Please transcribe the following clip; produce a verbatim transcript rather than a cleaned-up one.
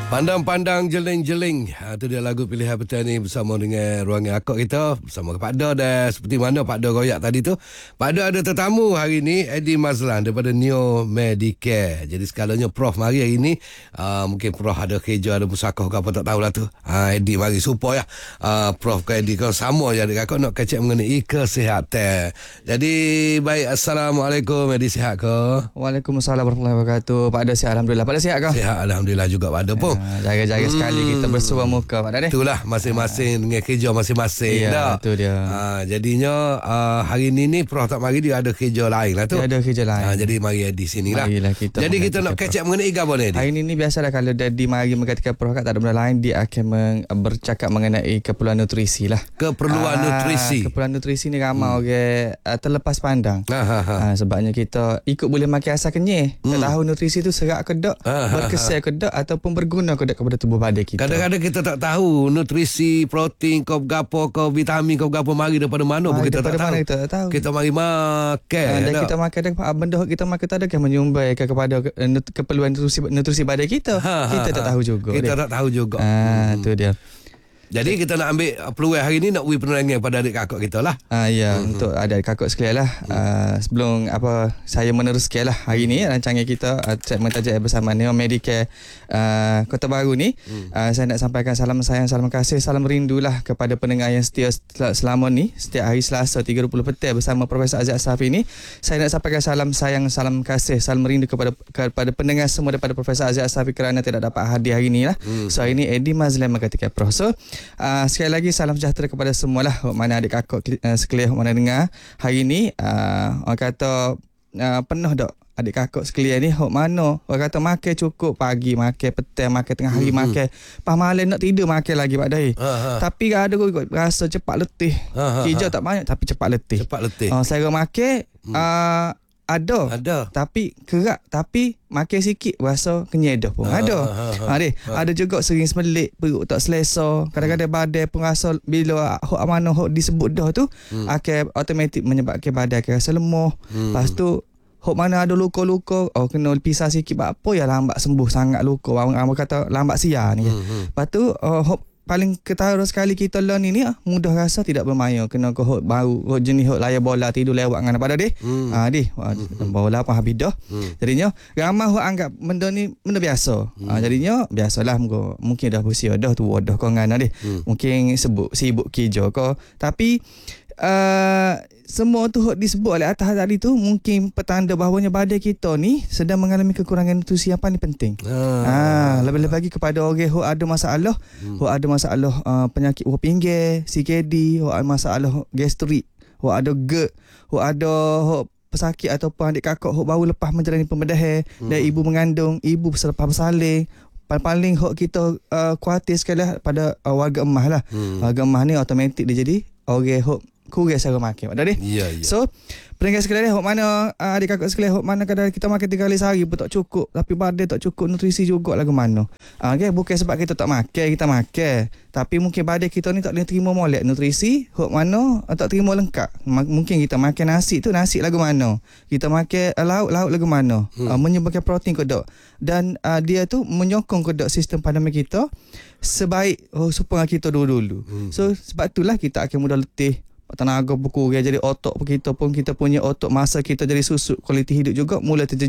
Pandang-pandang jeling-jeling. Ha, itu dia lagu pilihan petang ni bersama dengan ruangan akak kita. Bersama Pak Da dan seperti mana Pak Da royak tadi tu. Pak Da ada tetamu hari ni, Eddie Mazlan daripada Neo Medicare. Jadi sekalanya Prof mari hari ni. Uh, mungkin Prof ada kerja, ada musakah ke apa tak tahulah tu. Ha, Eddie mari supaya uh, Prof ke Eddie kan sama je adik kakak nak kecek mengenai kesihatan. Jadi baik, Assalamualaikum Eddie, sihat ke? Waalaikumsalam warahmatullahi wabarakatuh. Pak Da sihat Alhamdulillah. Pak Da sihat ke? Sihat Alhamdulillah juga Pak Da pun. Uh, jaga-jaga hmm. sekali kita bersua muka Pak Da ni. Itulah masing-masing uh. dengan kerja masing-masing. Ya, itu dia. Uh, jadinya uh, hari ni ni Prof tak mari, dia ada kerja lain lah tu. Dia ada kerja lain. Uh, jadi mari di sini lah. Kita jadi kita nak catch up mengenai apa ni? Hari ni ni biasalah kalau Daddy mari mengatakan Prof tak ada benda lain, dia akan meng, bercakap mengenai keperluan nutrisi lah. Keperluan uh, nutrisi. Keperluan nutrisi ni ramai hmm. orang uh, terlepas pandang. Uh, uh, uh. Uh, sebabnya kita ikut boleh makan asal kenyih. Hmm. Tak tahu nutrisi tu serak ke tak, uh, berkesan ke tak ataupun berguna ke tak kepada tubuh badan kita. Kadang-kadang kita tak tahu nutrisi, protein, kau gapo, kau vitamin, kau gapo mari daripada mana pun kita tak tahu. Kita tak tahu. Kita mari makan. Ha, dan kita makan benda kita makan tak adakah menyumbangkan kepada keperluan nutrisi nutrisi badan kita. Ha, ha, kita ha, tak tahu juga. Kita dia. tak tahu juga. Ha, tu dia. Jadi kita nak ambil peluang hari ni nak beri penerangan pada adik kakak kita lah. Ah ya, uh-huh. untuk adik kakak sekalian lah. Uh-huh. Uh, sebelum apa saya meneruskan lah hari ni rancangan kita uh, segmen tajuk bersama Neo Medicare uh, Kota Baru ni. Uh-huh. Uh, saya nak sampaikan salam sayang, salam kasih, salam rindu lah kepada pendengar yang setia selama ni setiap hari Selasa tiga puluh petang bersama Profesor Aziz Ashafi ni. Saya nak sampaikan salam sayang, salam kasih, salam rindu kepada kepada pendengar semua daripada Profesor Aziz Ashafi kerana tidak dapat hadir hari ni lah. Uh-huh. So hari ni Eddie Mazlan mengatakan Prof. So Uh, sekali lagi salam sejahtera kepada semualah mana adik kakak uh, sekalian mana dengar hari ni uh, orang kata uh, penuh dak adik kakak sekalian ni hok mana orang kata makan cukup pagi, makan petang, makan tengah hari, mm-hmm. makan pas malam nak tidur makan lagi Pak Dai. Uh-huh. Tapi ada kot rasa cepat letih. Uh-huh. Kerja tak banyak tapi cepat letih. Cepat letih. Uh, saya makan mm. uh, ada. Ada. Tapi kerak, tapi makan sikit rasa kenyang dah pun. Ha, ada. Ha, ha, ha, ha. Ada juga sering semelik, perut tak selesa. Kadang-kadang badan pun rasa bila hok mana hok disebut dah tu hmm. akan automatik menyebabkan badan akan rasa lemah. Hmm. Lepas tu hok mana ada luka-luka, oh kena pisah sikit apa ya lambat sembuh sangat luka. Orang kata lambat siar ni. Hmm. Lepas tu uh, hok paling ketara sekali kita learn ni ah mudah rasa tidak bermain kena ke hot baru hot jenis hot layar bola tidur lewat dengan pada deh hmm. ah deh hmm. bola apa habis dah hmm. jadinya ramai hot anggap benda ni benda biasa hmm. ah jadinya biasalah mungkin dah berusia dah tu dah kau ngana deh hmm. mungkin sebut sibuk kerja kau tapi uh, semua tu hot disebut oleh atas tadi tu mungkin petanda bahawanya badan kita ni sedang mengalami kekurangan nutrisi apa ni penting. Ah, ha, lebih-lebih lagi kepada orang hot ada masalah, hmm. hot ada masalah uh, penyakit uap pinggir, C K D, hot ada masalah gastrik, hot ada GERD, hot ada hot pesakit ataupun adik kakak hot baru lepas menjalani pembedahan hmm. dan ibu mengandung, ibu selepas bersalin. Paling-paling hot kita uh, khawatir sekali lah pada uh, warga emah lah. Hmm. Warga emah ni automatik dia jadi orang hot kurang cara makan. Dah deh. Ya, ya. So, pendengar sekalian, hok mana uh, adik kakak sekalian, hok mana kadang kita makan tiga kali sehari pun tak cukup, tapi badan tak cukup nutrisi juga lagu mana. Ah uh, okay? Bukan sebab kita tak makan, kita makan. Tapi mungkin badan kita ni tak boleh terima molek nutrisi, hok mana uh, tak terima lengkap. M- mungkin kita makan nasi tu nasi lagu mana. Kita makan uh, lauk lauk lagu mana. Hmm. Uh, menyumbangkan protein ke tak. Dan uh, dia tu menyokong ke tak sistem pandang kita sebaik oh, supaya kita dulu-dulu. Hmm. So sebab itulah kita akan mudah letih. Tenaga berkurang, jadi otak kita pun kita punya otak masa kita jadi susut kualiti hidup juga mula terjadi